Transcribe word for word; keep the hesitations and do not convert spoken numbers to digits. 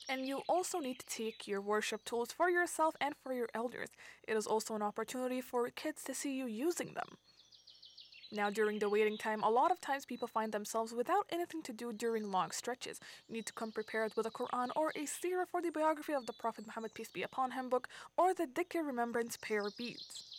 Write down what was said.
And you also need to take your worship tools for yourself and for your elders. It is also an opportunity for kids to see you using them. Now, during the waiting time, a lot of times people find themselves without anything to do during long stretches. You need to come prepared with a Quran or a seerah for the biography of the Prophet Muhammad, peace be upon him, book, or the Dhikr remembrance prayer beads.